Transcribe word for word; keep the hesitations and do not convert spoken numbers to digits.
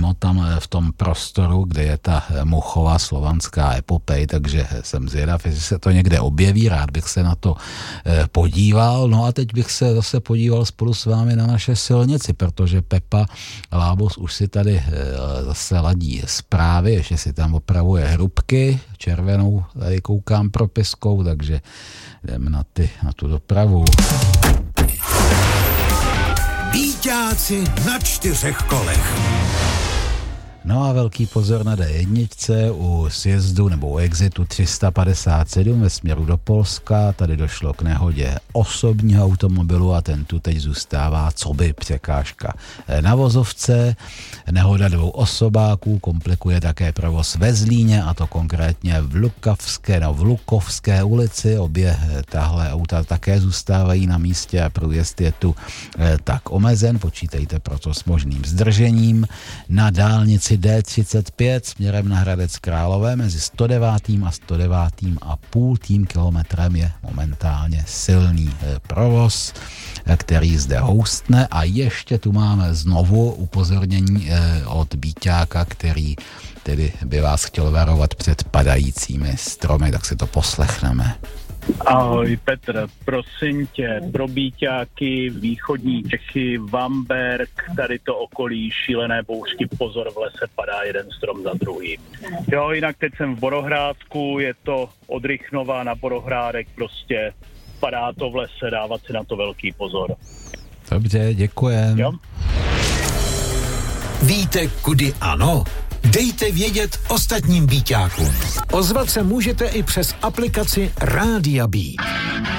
přímo tam v tom prostoru, kde je ta Muchova slovanská epopej, takže jsem zvědav, jestli se to někde objeví, rád bych se na to podíval. No a teď bych se zase podíval spolu s vámi na naše silnici, protože Pepa Lábos už si tady zase ladí zprávy, ještě si tam opravuje hrubky, červenou tady koukám propiskou, takže jdeme na, ty, na tu dopravu. Bíťáci na čtyřech kolech. No a velký pozor na dé jedna u sjezdu nebo u exitu tři sta padesát sedm ve směru do Polska. Tady došlo k nehodě osobního automobilu a ten tu teď zůstává coby překážka na vozovce. Nehoda dvou osobáků komplikuje také provoz ve Zlíně, a to konkrétně v Lukavské, no v Lukovské ulici. Obě tahle auta také zůstávají na místě a průjezd je tu tak omezen. Počítejte proto s možným zdržením. Na dálnici dé třicet pět směrem na Hradec Králové mezi sto devět a sto devět a půl tím kilometrem je momentálně silný provoz, který zde houstne. A ještě tu máme znovu upozornění od Bíťáka, který tedy by vás chtěl varovat před padajícími stromy, tak si to poslechneme. Ahoj Petr, prosím tě, pro Bíťáky, východní Čechy, Vamberk, tady to okolí, šílené bouřky, pozor, v lese padá jeden strom za druhým. Jo, jinak teď jsem v Borohrádku, je to od Rychnova na Borohrádek, prostě padá to v lese, dávat si na to velký pozor. Dobře, děkujem. Jo? Víte, kudy ano? Dejte vědět ostatním Bíťákům. Ozvat se můžete i přes aplikaci Rádia Bí.